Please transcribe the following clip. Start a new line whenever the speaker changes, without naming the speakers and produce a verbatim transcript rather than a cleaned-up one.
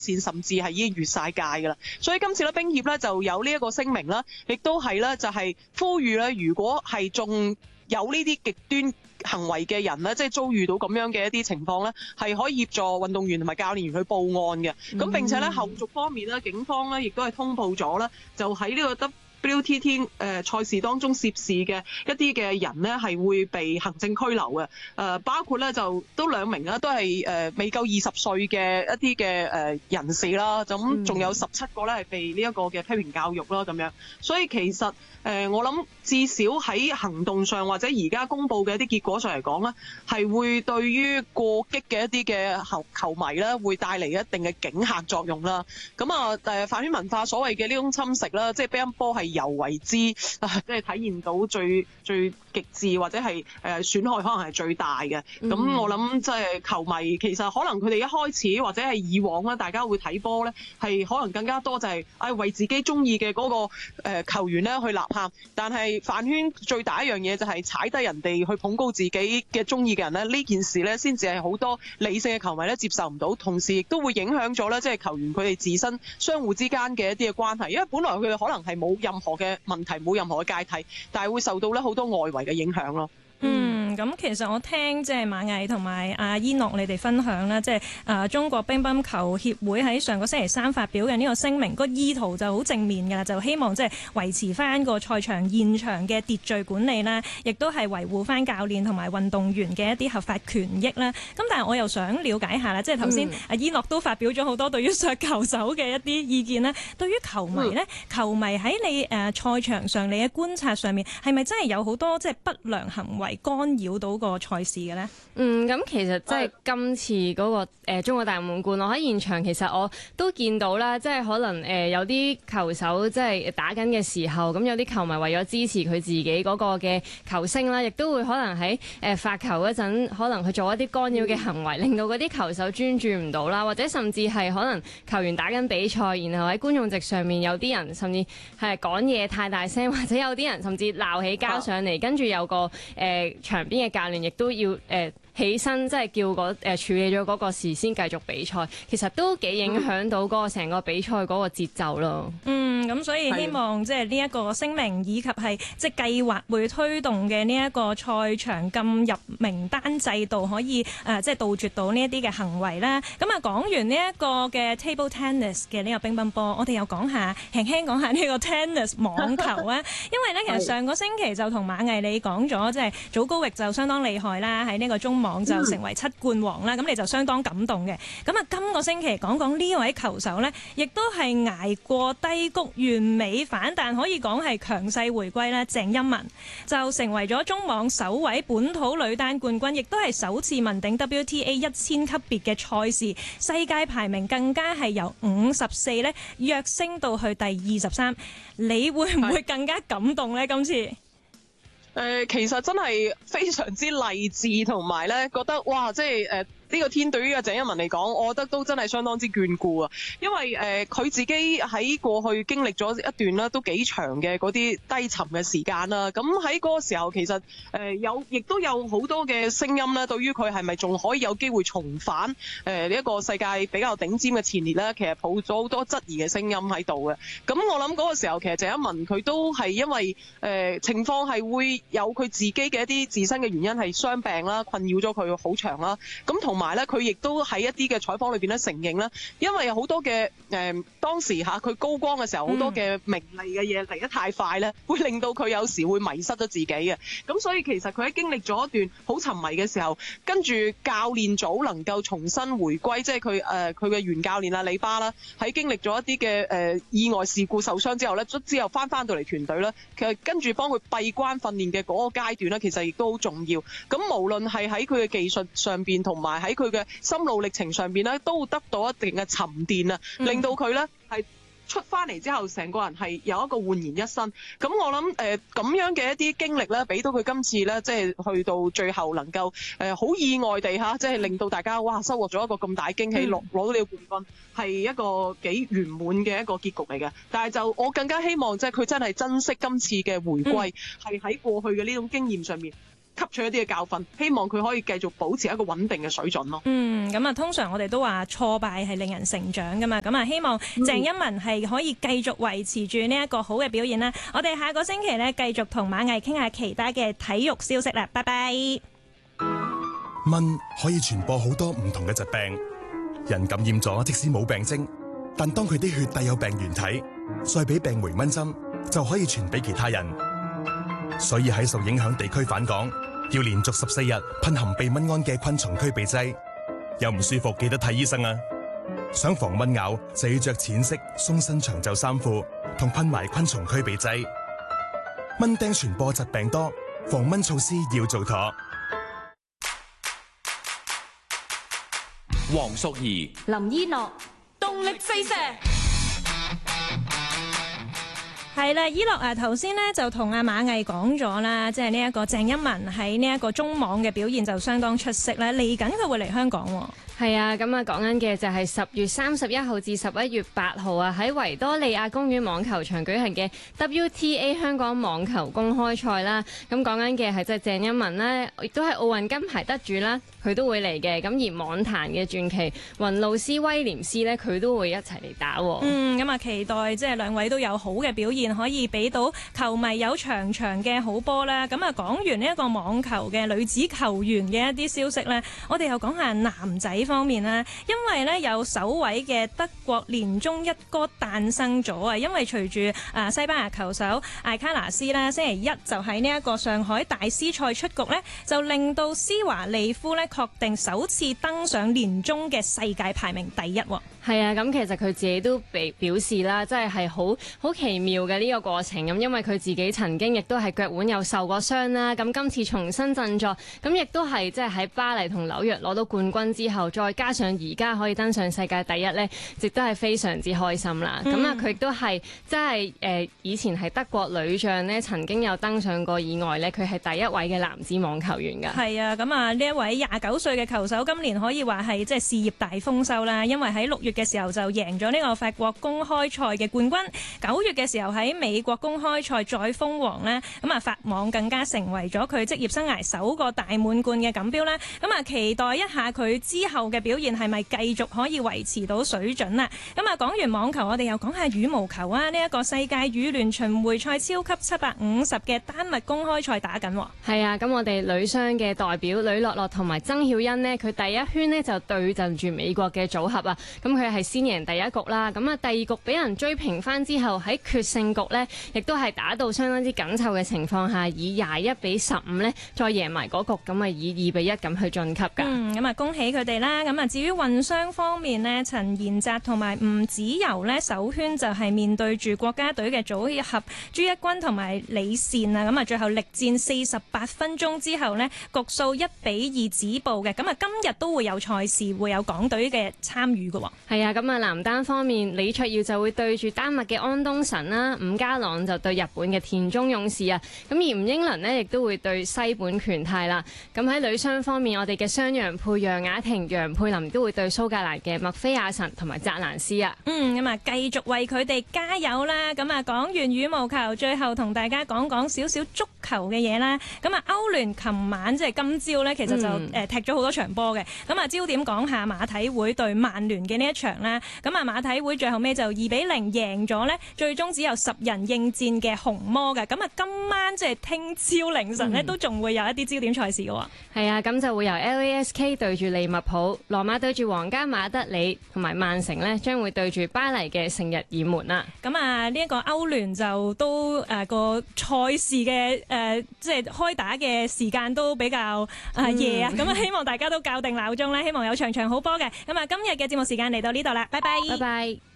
線，甚至係已經越晒界㗎啦。所以今次咧，冰協咧就有呢一個聲明啦，亦都係咧就係呼籲咧，如果係仲有呢啲極端行為嘅人咧，即係遭遇到咁樣嘅一啲情況咧，係可以協助運動員同埋教練員去報案嘅。咁、嗯、並且咧後續方面咧，警方咧亦都係通報咗啦，就喺呢個 W T T 誒、呃、賽事當中涉事嘅一啲嘅人咧，係會被行政拘留嘅。誒、呃、包括咧就都兩名啦，都係誒、呃、未夠二十歲嘅一啲嘅誒人士啦。咁仲有十七個咧係被呢一個嘅批評教育啦咁樣。所以其實誒、呃、我諗至少喺行動上或者而家公佈嘅一啲結果上嚟講咧，係會對於過激嘅一啲嘅球球迷咧，會帶嚟一定嘅警嚇作用啦。咁啊誒飯圈文化所謂嘅呢種侵蝕啦，即係乒乓波係尤為之，啊、即係體現到最最極致或者係誒損害可能係最大嘅。咁、嗯、我諗即係球迷其實可能佢哋一開始或者係以往咧，大家會睇波咧係可能更加多就係、是、誒為自己中意嘅嗰個誒球員咧去吶喊。但係飯圈最大一樣嘢就係踩低人哋去捧高自己嘅中意嘅人咧，呢件事咧先至係好多理性嘅球迷咧接受唔到，同時亦都會影響咗咧即係球員佢哋自身相互之間嘅一啲嘅關係，因為本來佢哋可能係冇任何嘅問題，冇任何嘅芥蒂，但係會受到咧好多外圍嘅影響咯。
嗯，咁其實我聽即係馬毅同埋阿伊諾你哋分享啦，即係誒中國乒乓球協會喺上個星期三發表嘅呢個聲明，個意圖就好正面㗎啦，就希望即係維持翻個賽場現場嘅秩序管理啦，亦都係維護翻教練同埋運動員嘅一啲合法權益啦。咁但係我又想了解下啦，即係頭先阿伊諾都發表咗好多對於削球手嘅一啲意見啦。對於球迷呢，球迷喺你誒賽場上你嘅觀察上面，係咪真係有好多即係不良行為干擾到個賽事嘅咧？
嗯，咁其實即係今次嗰、那個、呃、中國大滿貫，我喺現場其實我都見到啦，即係可能誒、呃、有啲球手即係打緊嘅時候，咁有啲球迷為咗支持佢自己嗰個嘅球星啦，亦都會可能喺誒、呃、發球嗰陣，可能去做一啲干擾嘅行為，令到嗰啲球手專注唔到啦，或者甚至係可能球員打緊比賽，然後喺觀眾席上面有啲人甚至係講嘢太大聲，或者有啲人甚至鬧起交上嚟，跟住有個誒、呃、場邊嘅教練亦都要誒、呃起身即係叫嗰誒處理咗嗰個事先繼續比賽，其實都幾影響到嗰個成個比賽嗰個節奏咯。
嗯，咁所以希望即係呢一個聲明以及係即係計劃會推動嘅呢一個賽場禁入名單制度，可以誒即係杜絕到呢一啲嘅行為啦。咁啊講完呢一個嘅 table tennis 嘅呢個乒乓波，我哋又講下輕輕講下呢個 tennis 網球啊。因為咧其實上個星期就同馬毅你講咗，即係祖高域就相當厲害啦，喺呢個中網就成為七冠王啦，咁你就相當感動嘅。咁啊，今個星期講講呢位球手呢，亦都係捱過低谷，完美反彈，可以講係強勢回歸啦。鄭欽文就成為咗中網首位本土女單冠軍，亦都係首次問鼎 W T A 一千級別嘅賽事，世界排名更加係由五十四呢躍升到去第二十三。你會唔會更加感動呢？今次？
誒、呃，其實真係非常之勵志，同埋咧覺得哇，即係誒。呃呢、這個天對於阿鄭欽文嚟講，我覺得都真係相當之眷顧啊！因為誒佢、呃、自己喺過去經歷咗一段啦，都幾長嘅嗰啲低沉嘅時間啦。咁喺嗰個時候，其實誒、呃、有，亦都有好多嘅聲音啦，對於佢係咪仲可以有機會重返誒呢一個世界比較頂尖嘅前列咧，其實抱咗好多質疑嘅聲音喺度嘅。咁我諗嗰個時候，其實鄭欽文佢都係因為誒、呃、情況係會有佢自己嘅一啲自身嘅原因係傷病啦，困擾咗佢好長啦。咁同同埋咧，佢亦都喺一啲嘅採訪裏邊咧承認啦，因為有好多嘅誒、呃、當時嚇佢高光嘅時候，好多嘅名利嘅嘢嚟得太快咧，會令到佢有時會迷失咗自己嘅。咁所以其實佢喺經歷咗一段好沉迷嘅時候，跟住教練組能夠重新回歸，即係佢誒佢嘅原教練啊李巴啦，喺經歷咗一啲嘅誒意外事故受傷之後咧，之後翻翻到嚟團隊咧，其實跟住幫佢閉關訓練嘅嗰個階段咧，其實亦都好重要。咁無論係喺佢嘅技術上邊，同埋喺佢嘅心路歷程上邊咧，都得到一定嘅沉澱啊，令到佢咧係出翻嚟之後，成個人係有一個煥然一新。咁我諗誒咁樣嘅一啲經歷咧，俾到佢今次咧，即係去到最後能夠誒好意外地嚇，即係令到大家哇收穫咗一個咁大驚喜，攞攞到呢個冠軍，係一個幾圓滿嘅一個結局嚟嘅。但係就我更加希望即係佢真係珍惜今次嘅回歸，係喺過去嘅呢種經驗上面， 吸取一啲嘅教訓，希望佢可以繼續保持一個穩定嘅水準咯。
嗯，咁啊，通常我哋都話挫敗係令人成長噶嘛，咁啊，希望鄭欽文係可以繼續維持住呢一個好嘅表現啦。我哋下個星期呢，繼續同馬毅傾下其他嘅體育消息啦。拜拜。
蚊可以傳播好多唔同嘅疾病，人感染咗即使冇病徵，但當佢啲血帶有病原體，再俾病媒蚊針，就可以傳俾其他人。所以喺受影響地區返港，要連續十四日噴含避蚊胺嘅昆蟲驅避劑。有唔舒服記得睇醫生啊！想防蚊咬就要着淺色鬆身長袖衫褲，同噴埋昆蟲驅避劑。蚊叮傳播疾病多，防蚊措施要做妥。
黃淑儀、
林依諾，動力四射。
係啦，依樂啊，頭先呢就同阿馬毅講咗啦，即係呢一個鄭欽文喺呢一個中網嘅表現就相當出色啦。嚟緊佢會嚟香港喎。
係啊，咁啊講緊嘅就係十月三十一號至十一月八號啊，喺維多利亞公園網球場舉行嘅 W T A 香港網球公開賽啦。咁講緊嘅係即係鄭欽文呢，亦都係奧運金牌得主啦，佢都會嚟嘅。咁而網壇嘅傳奇雲露斯威廉斯呢，佢都會一齊嚟打。
嗯，咁啊期待即係兩位都有好嘅表現，可以俾到球迷有場場嘅好波啦。咁啊講完呢一個網球嘅女子球員嘅一啲消息呢，我哋又講下男仔方面啦，因為咧有首位嘅德國年中一哥誕生咗啊！因為隨住誒西班牙球手艾卡拿斯啦，星期一就喺呢一個上海大師賽出局咧，就令到施華利夫咧確定首次登上年中嘅世界排名第一。
係啊，咁其實佢自己都被表示啦，即係係好好奇妙嘅呢個過程咁，因為佢自己曾經亦都係腳腕有受過傷啦，咁今次重新振作，咁亦都係即係喺巴黎同紐約攞到冠軍之後，再加上而家可以登上世界第一呢，亦都係非常之開心啦。咁啊、嗯，佢亦都係即係誒以前係德國女將呢，曾經有登上過以外呢，佢係第一位嘅男子網球員㗎。係啊，咁啊呢一位廿九歲嘅球手，今年可以話係即係事業大豐收啦，因為喺六月嘅時候就贏咗呢個法國公開賽嘅冠軍，九月嘅時候喺美國公開賽再封王呢，咁啊法網更加成為咗佢職業生涯首個大滿貫嘅錦標啦。咁啊期待一下佢之後嘅表現係咪繼續可以維持到水準啦。咁啊講完網球，我哋又講下羽毛球啊。呢、這、一個世界羽聯巡迴賽超級七百五十嘅丹麥公開賽打緊。 係啊，咁我哋女雙嘅代表呂樂樂同埋曾曉欣呢，佢第一圈呢就對陣住美國嘅組合啊。咁佢係先贏第一局啦，咁啊第二局俾人追平翻之後，喺決勝局呢亦都係打到相當之緊湊嘅情況下，以廿一比十五呢再贏埋嗰局，咁啊以二比一咁去晉級㗎。嗯，咁啊恭喜佢哋啦。咁啊至於混雙方面呢，陳妍澤同埋吳子柔呢，首圈就係面對住國家隊嘅組合朱一軍同埋李倩啊，咁啊最後力戰四十八分鐘之後呢，局數一比二止步嘅。咁啊今日都會有賽事，會有港隊嘅參與㗎。係啊，咁啊男單方面，李卓耀就會對住丹麥嘅安東神啦，伍家朗就對日本嘅田中勇士啊。咁而吳英倫呢，亦都會對西本拳太啦。咁喺女雙方面，我哋嘅雙楊配楊雅婷、楊佩琳都會對蘇格蘭嘅麥菲亞臣同埋澤蘭斯啊。嗯，咁啊繼續為佢哋加油啦。咁啊講完羽毛球，最後同大家講講少少足球嘅嘢啦。咁啊歐聯琴晚即係今朝呢，其實就誒踢咗好多場波嘅。咁啊焦點講下馬體會對曼聯嘅呢一場啦。咁啊馬體會最後尾就二比零贏咗呢，最終只有十人應戰嘅紅魔嘅。咁啊今晚即係聽朝凌晨呢，都仲會有一啲焦點賽事嘅。係啊，咁就會由 L A S K 對住利物浦，羅馬對住皇家馬德里，同埋曼城呢將會對住巴黎嘅聖日耳門啦。咁啊呢一個歐聯就都誒個賽事嘅誒即係開打嘅時間都比較誒夜啊。咁啊希望大家都校定鬧鐘啦，希望有場場好波嘅。咁啊今日嘅節目時間嚟到呢度啦，拜拜。拜拜。